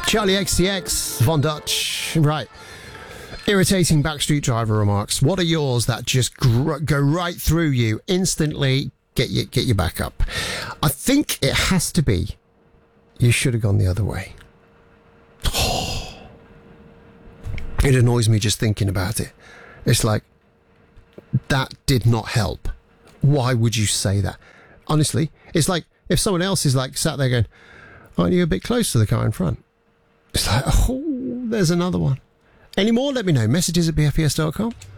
Charlie XCX, Von Dutch. Right. Irritating backstreet driver remarks. What are yours that just go right through you instantly? Get you back up. I think it has to be. You should have gone the other way. It annoys me just thinking about it. It's like, that did not help. Why would you say that? Honestly, it's like if someone else is like sat there going, aren't you a bit close to the car in front? It's like, oh, there's another one. Any more? Let me know. Messages at bfbs.com.